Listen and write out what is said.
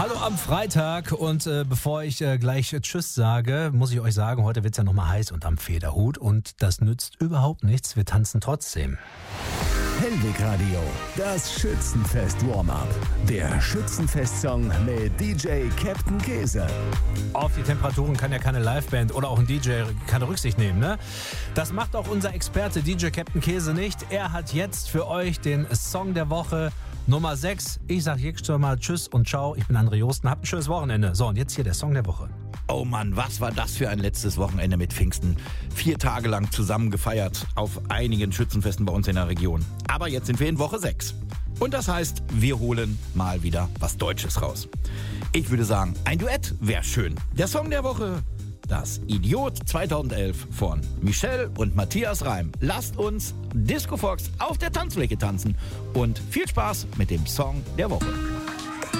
Hallo am Freitag und bevor ich gleich Tschüss sage, muss ich euch sagen, heute wird's ja nochmal heiß unterm Federhut und das nützt überhaupt nichts, wir tanzen trotzdem. Hellwig Radio, das Schützenfest-Warm-Up. Der Schützenfest-Song mit DJ Captain Käse. Auf die Temperaturen kann ja keine Liveband oder auch ein DJ keine Rücksicht nehmen, ne? Das macht auch unser Experte DJ Captain Käse nicht. Er hat jetzt für euch den Song der Woche Nummer 6. Ich sag jetzt schon mal Tschüss und Ciao. Ich bin André Josten. Habt ein schönes Wochenende. So, und jetzt hier der Song der Woche. Oh Mann, was war das für ein letztes Wochenende mit Pfingsten? 4 Tage lang zusammen gefeiert auf einigen Schützenfesten bei uns in der Region. Aber jetzt sind wir in Woche 6. Und das heißt, wir holen mal wieder was Deutsches raus. Ich würde sagen, ein Duett wäre schön. Der Song der Woche, das Idiot 2011 von Michelle und Matthias Reim. Lasst uns Disco Fox auf der Tanzfläche tanzen und viel Spaß mit dem Song der Woche.